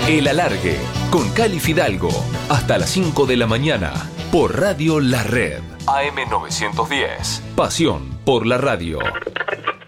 El Alargue, con Cali Fidalgo, hasta las 5 de la mañana, por Radio La Red. AM 910, pasión por la radio.